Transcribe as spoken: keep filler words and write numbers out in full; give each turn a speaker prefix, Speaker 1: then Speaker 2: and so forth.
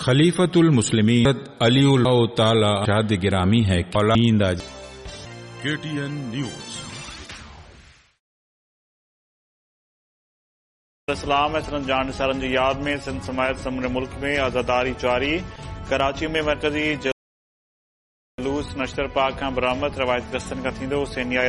Speaker 1: खलीफतुल मुस्लिमीन अलीउल्लाह ताला शाद गिरामी है
Speaker 2: केटीएन न्यूज़।
Speaker 3: इस्लाम रमजान सारन जी याद में सिंध समायत समूरे मुल्क में आज़ादारी जारी। कराची में मरकजी जुलूस नश्तर पाक खां बरामद रवायत दस्तन का थींदो। सेनिया